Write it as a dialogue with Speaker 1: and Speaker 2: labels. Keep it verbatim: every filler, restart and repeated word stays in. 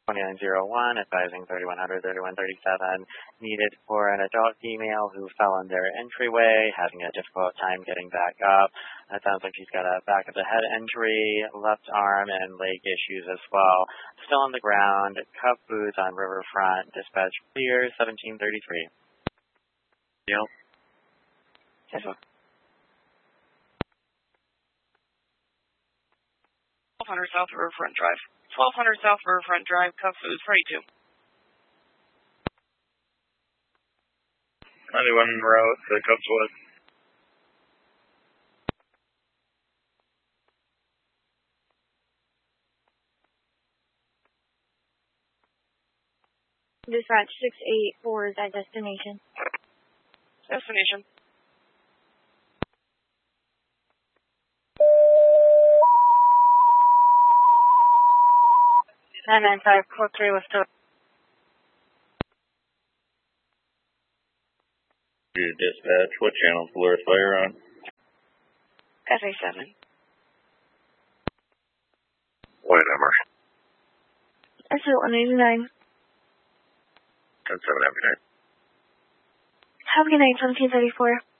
Speaker 1: twenty-nine oh one, advising thirty-one hundred, thirty-one thirty-seven, needed for an adult female who fell on their entryway, having a difficult time getting back up. It sounds like she's got a back of the head injury, left arm, and leg issues as well. Still on the ground, cuff boots on Riverfront, dispatch clear, seventeen thirty-three. Deal? Yes, sir.
Speaker 2: twelve hundred South Riverfront Drive. twelve hundred South Riverfront Drive, cuff foods, forty-two.
Speaker 3: ninety-one route to Cupswood.
Speaker 4: Dispatch six eight four is at destination.
Speaker 2: Destination.
Speaker 4: nine nine five, four three with the
Speaker 3: Dispatch, what channel is Polaris Fire on?
Speaker 2: F A seven.
Speaker 3: White number.
Speaker 4: exit one eighty-nine.
Speaker 3: ten seven, have a good night.
Speaker 4: Have a good night, seventeen thirty-four.